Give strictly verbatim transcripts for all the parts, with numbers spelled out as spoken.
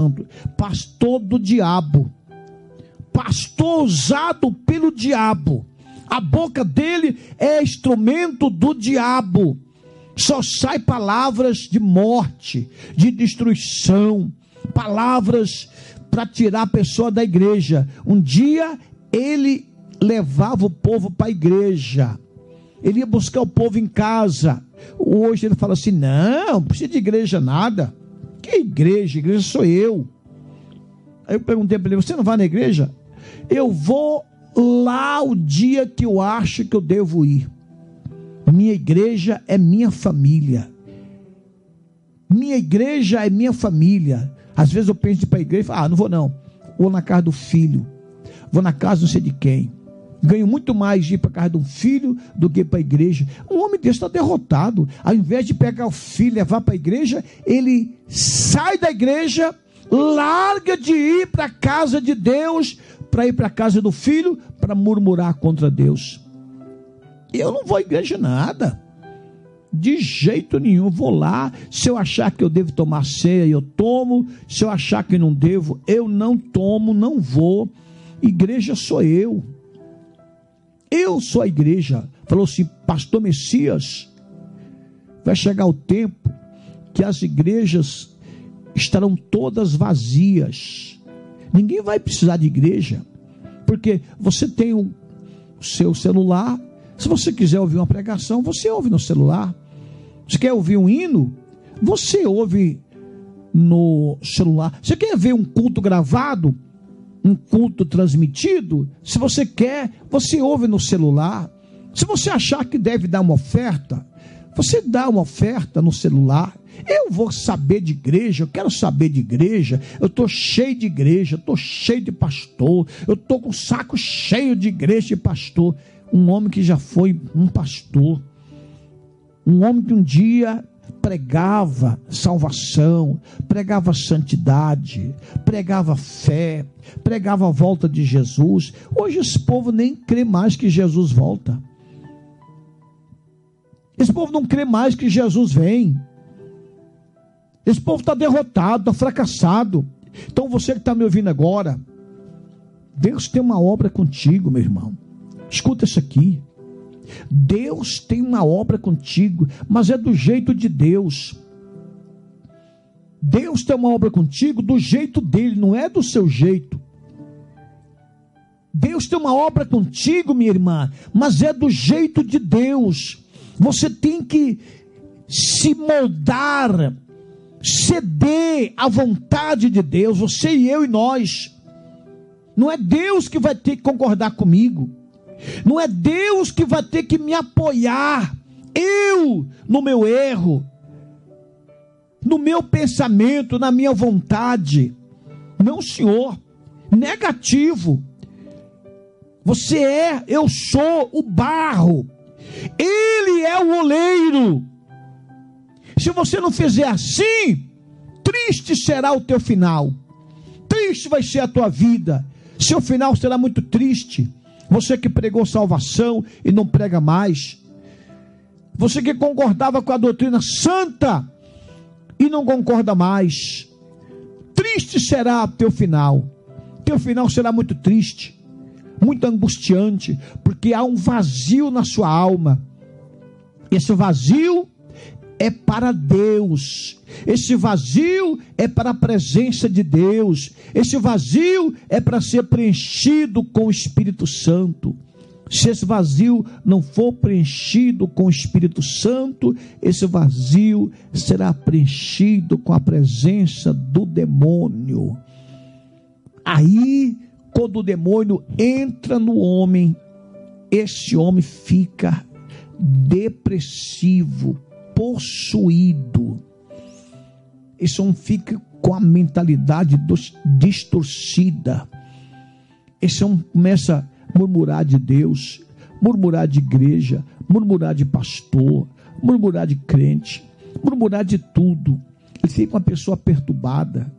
pastor do diabo, pastor usado pelo diabo. A boca dele é instrumento do diabo. Só sai palavras de morte, de destruição, palavras para tirar a pessoa da igreja. Um dia ele levava o povo para a igreja, ele ia buscar o povo em casa. Hoje ele fala assim: não, não precisa de igreja nada. Que igreja? Igreja sou eu. Aí eu perguntei para ele: você não vai na igreja? Eu vou lá o dia que eu acho que eu devo ir. Minha igreja é minha família. Minha igreja é minha família. Às vezes eu penso em ir para a igreja e falo: ah, não vou não. Vou na casa do filho, vou na casa não sei de quem. Ganho muito mais de ir para a casa de um filho do que para a igreja. Um homem desse está derrotado. Ao invés de pegar o filho e levar para a igreja, ele sai da igreja, larga de ir para a casa de Deus, para ir para a casa do filho, para murmurar contra Deus. Eu não vou à igreja nada, de jeito nenhum. Vou lá, se eu achar que eu devo tomar ceia, eu tomo. Se eu achar que não devo, eu não tomo, não vou. Igreja sou eu. Eu sou a igreja. Falou assim: pastor Messias, vai chegar o tempo que as igrejas estarão todas vazias. Ninguém vai precisar de igreja, porque você tem o seu celular. Se você quiser ouvir uma pregação, você ouve no celular. Você quer ouvir um hino? Você ouve no celular. Você quer ver um culto gravado? Um culto transmitido? Se você quer, você ouve no celular. Se você achar que deve dar uma oferta, você dá uma oferta no celular. Eu vou saber de igreja, eu quero saber de igreja. Eu estou cheio de igreja, eu estou cheio de pastor, eu estou com o saco cheio de igreja e pastor. Um homem que já foi um pastor, um homem que um dia pregava salvação, pregava santidade, pregava fé, pregava a volta de Jesus. Hoje esse povo nem crê mais que Jesus volta. Esse povo não crê mais que Jesus vem. Esse povo está derrotado, está fracassado. Então você que está me ouvindo agora, Deus tem uma obra contigo, meu irmão. Escuta isso aqui. Deus tem uma obra contigo, mas é do jeito de Deus. Deus tem uma obra contigo do jeito dele, não é do seu jeito. Deus tem uma obra contigo, minha irmã, mas é do jeito de Deus. Você tem que se moldar, ceder à vontade de Deus, você e eu e nós. Não é Deus que vai ter que concordar comigo. Não é Deus que vai ter que me apoiar, eu, no meu erro, no meu pensamento, na minha vontade. Não, senhor, negativo. Você é, eu sou o barro, ele é o oleiro. Se você não fizer assim, triste será o teu final, triste vai ser a tua vida, seu final será muito triste. Você que pregou salvação e não prega mais. Você que concordava com a doutrina santa e não concorda mais. Triste será teu final. Teu final será muito triste, muito angustiante, porque há um vazio na sua alma. Esse vazio é para Deus. Esse vazio é para a presença de Deus. Esse vazio é para ser preenchido com o Espírito Santo. Se esse vazio não for preenchido com o Espírito Santo, esse vazio será preenchido com a presença do demônio. Aí, quando o demônio entra no homem, esse homem fica depressivo, possuído. Esse homem fica com a mentalidade distorcida. Esse homem começa a murmurar de Deus, murmurar de igreja, murmurar de pastor, murmurar de crente, murmurar de tudo. Ele fica uma pessoa perturbada.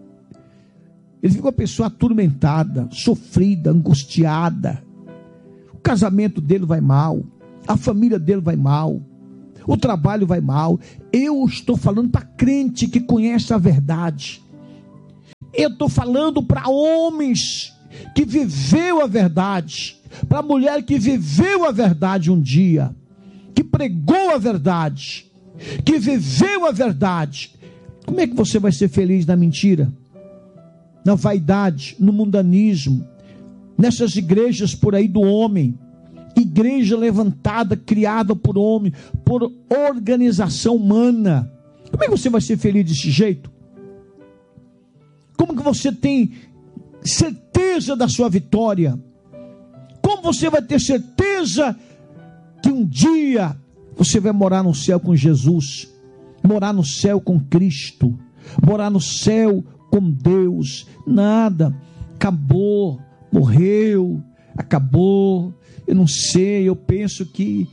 Ele fica uma pessoa atormentada, sofrida, angustiada. O casamento dele vai mal, a família dele vai mal, o trabalho vai mal. Eu estou falando para crente que conhece a verdade, Eu estou falando para homens que viveu a verdade, para mulher que viveu a verdade um dia, que pregou a verdade, que viveu a verdade. Como é que você vai ser feliz na mentira, na vaidade, no mundanismo, nessas igrejas por aí do homem, igreja levantada, criada por homem, por organização humana? Como é que você vai ser feliz desse jeito? Como que você tem certeza da sua vitória? Como você vai ter certeza que um dia você vai morar no céu com Jesus, morar no céu com Cristo, morar no céu com Deus? Nada, acabou, morreu, acabou. Eu não sei, eu penso que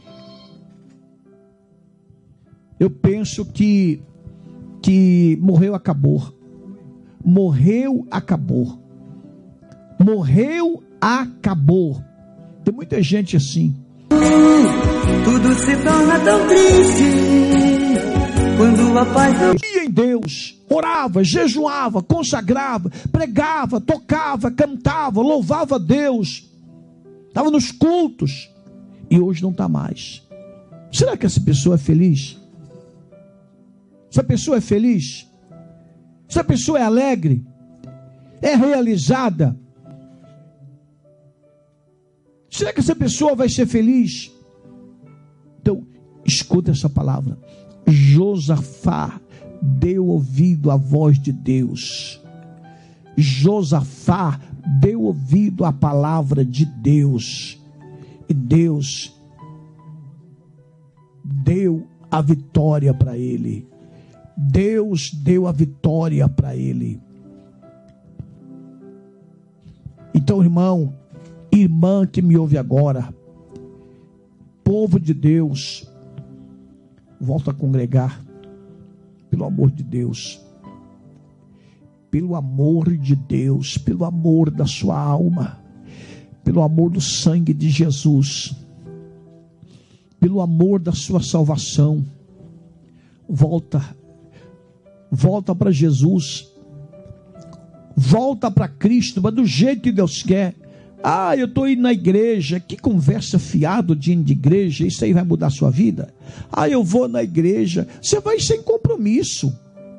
eu penso que que morreu, acabou. Morreu, acabou. Morreu, acabou. Tem muita gente assim. Tudo se torna tão triste quando a paz não... Ia em Deus, orava, jejuava, consagrava, pregava, tocava, cantava, louvava a Deus, estava nos cultos, e hoje não está mais. Será que essa pessoa é feliz? Essa pessoa é feliz? Essa pessoa é alegre? É realizada? Será que essa pessoa vai ser feliz? Então, escuta essa palavra. Josafá deu ouvido à voz de Deus. Josafá deu ouvido à palavra de Deus. E Deus deu a vitória para ele. Deus deu a vitória para ele. Então, irmão, irmã que me ouve agora, povo de Deus, volta a congregar, pelo amor de Deus, pelo amor de Deus, pelo amor da sua alma, pelo amor do sangue de Jesus, pelo amor da sua salvação, volta, volta para Jesus, volta para Cristo, mas do jeito que Deus quer. Ah, eu estou indo na igreja. Que conversa fiado de ir de igreja. Isso aí vai mudar a sua vida? Ah, eu vou na igreja. Você vai sem compromisso.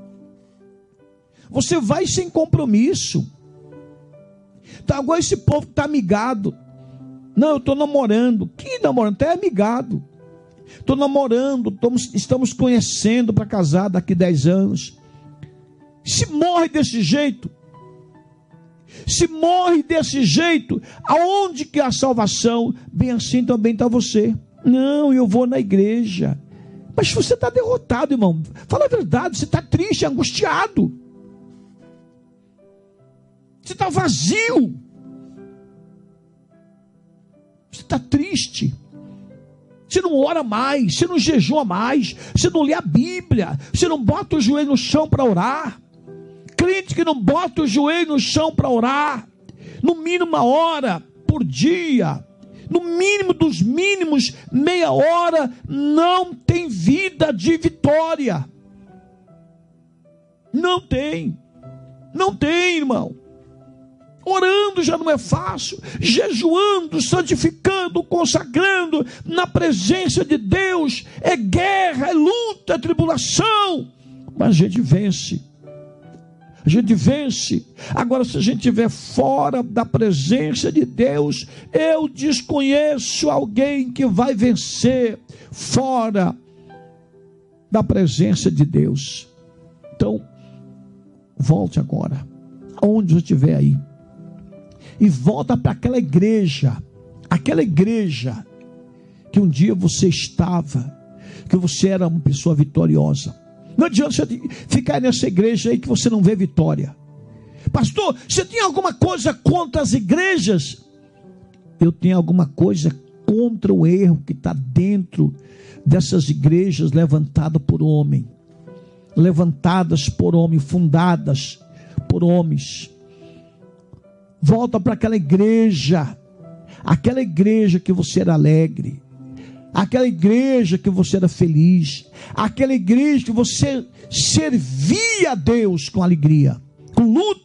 Você vai sem compromisso. Tá, agora esse povo está amigado. Não, eu estou namorando. Que namorando? Até amigado. Estou namorando. Estamos, estamos conhecendo para casar daqui a dez anos. Se morre desse jeito, se morre desse jeito, aonde que é a salvação? Bem assim também está você. Não, eu vou na igreja. Mas você está derrotado, irmão. Fala a verdade, você está triste, angustiado. Você está vazio. Você está triste. Você não ora mais, você não jejua mais, você não lê a Bíblia, você não bota o joelho no chão para orar. Crente que não bota o joelho no chão para orar, no mínimo uma hora por dia, no mínimo dos mínimos, meia hora, não tem vida de vitória. Não tem, não tem, irmão. Orando já não é fácil, jejuando, santificando, consagrando, na presença de Deus, é guerra, é luta, é tribulação, mas a gente vence. A gente vence. Agora, se a gente estiver fora da presença de Deus, eu desconheço alguém que vai vencer fora da presença de Deus. Então, volte agora, aonde você estiver aí, e volta para aquela igreja, aquela igreja que um dia você estava, que você era uma pessoa vitoriosa. Não adianta você ficar nessa igreja aí que você não vê vitória. Pastor, você tem alguma coisa contra as igrejas? Eu tenho alguma coisa contra o erro que está dentro dessas igrejas levantadas por homem, levantadas por homem, fundadas por homens. Volta para aquela igreja, aquela igreja que você era alegre, aquela igreja que você era feliz, aquela igreja que você servia a Deus com alegria, com luta,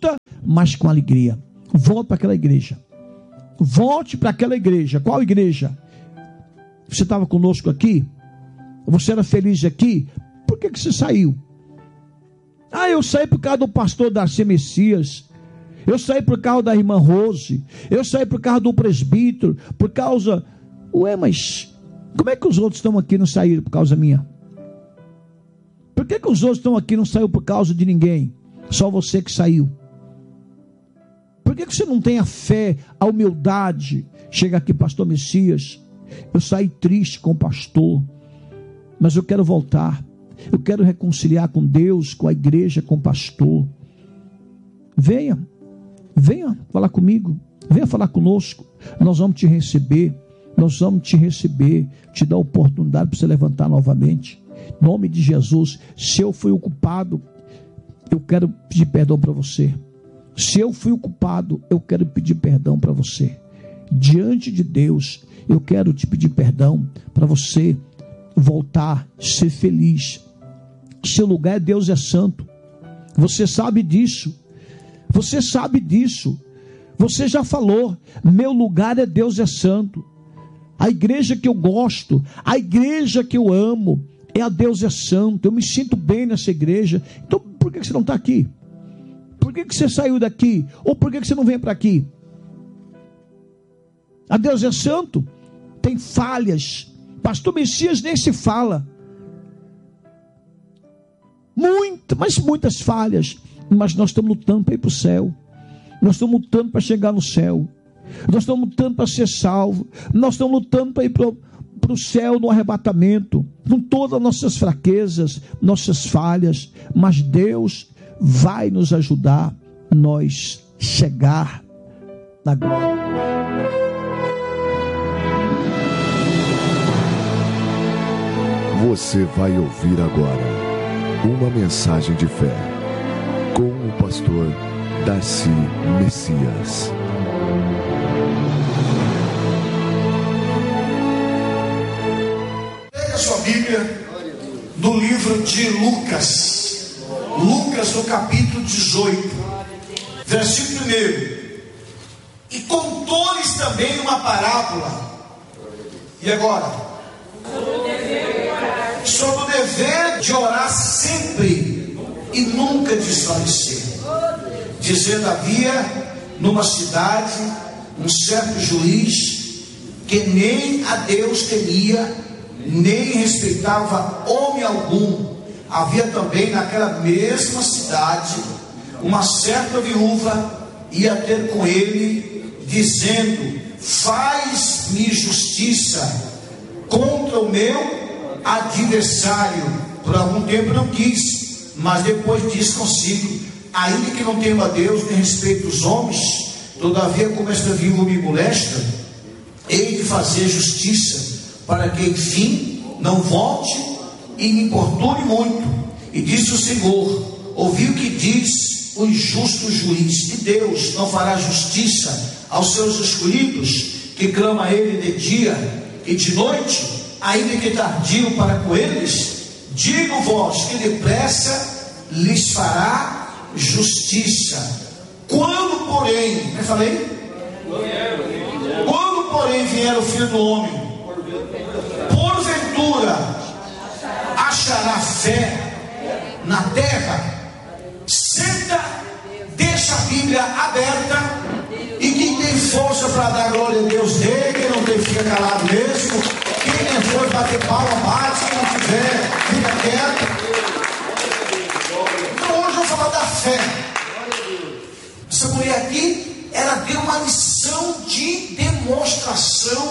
mas com alegria. Volte para aquela igreja. Volte para aquela igreja. Qual igreja? Você estava conosco aqui? Você era feliz aqui? Por que que você saiu? Ah, eu saí por causa do pastor Darcy Messias. Eu saí por causa da irmã Rose. Eu saí por causa do presbítero. Por causa... Ué, mas como é que os outros estão aqui e não saíram por causa minha? Por que que os outros estão aqui e não saíram por causa de ninguém? Só você que saiu. Por que que você não tem a fé, a humildade? Chega aqui, pastor Messias. Eu saí triste com o pastor, mas eu quero voltar. Eu quero reconciliar com Deus, com a igreja, com o pastor. Venha, venha falar comigo, venha falar conosco. Nós vamos te receber, nós vamos te receber, te dar a oportunidade para você levantar novamente. Em nome de Jesus. Se eu fui o culpado, eu quero pedir perdão para você. Se eu fui o culpado, eu quero pedir perdão para você. Diante de Deus, eu quero te pedir perdão para você voltar, ser feliz. Seu lugar é Deus é santo. Você sabe disso. Você sabe disso. Você já falou, meu lugar é Deus é santo. A igreja que eu gosto, a igreja que eu amo, é a Deus é santo. Eu me sinto bem nessa igreja. Então por que você não está aqui? Por que você saiu daqui? Ou por que você não vem para aqui? A Deus é santo. Tem falhas. Pastor Messias nem se fala. Muitas, mas muitas falhas. Mas nós estamos lutando para ir para o céu. Nós estamos lutando para chegar no céu. Nós estamos lutando para ser salvo. Nós estamos lutando para ir para o céu no arrebatamento. Com todas as nossas fraquezas, nossas falhas. Mas Deus vai nos ajudar a nós chegar na glória. Você vai ouvir agora uma mensagem de fé com o pastor Darcy Messias. Pega a sua Bíblia do livro de Lucas. Lucas no capítulo dezoito, versículo primeiro. E contou-lhes também uma parábola. E agora? Sobre o dever de orar sempre e nunca desfalecer. Dizendo, havia numa cidade um certo juiz que nem a Deus temia, nem respeitava homem algum. Havia também naquela mesma cidade uma certa viúva, ia ter com ele, dizendo, faz-me justiça contra o meu adversário. Por algum tempo não quis, mas depois disse consigo, ainda que não tenho a Deus nem respeito os homens, todavia como esta viúva me molesta, hei de fazer justiça, para que enfim não volte e me importune muito. E disse o Senhor, ouvi o que diz o injusto juiz, e Deus não fará justiça aos seus escolhidos, que clama a ele de dia e de noite, ainda que tardio para com eles? Digo-vos que depressa lhes fará justiça. Quando porém, eu falei? Quando porém vier o Filho do Homem, porventura achará fé na terra? Senta, deixa a Bíblia aberta, e quem tem força para dar glória a Deus dele, quem não tem, fica calado mesmo. Quem não for bater palma, bate. Quem não tiver, fica quieto. Então hoje eu vou falar da fé. Essa mulher aqui, ela deu uma lição de demonstração